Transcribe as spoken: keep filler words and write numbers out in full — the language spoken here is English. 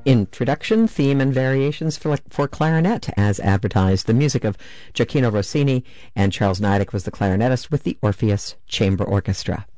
Introduction, theme, and variations for, for clarinet as advertised. The music of Gioacchino Rossini, and Charles Niedek was the clarinetist with the Orpheus Chamber Orchestra.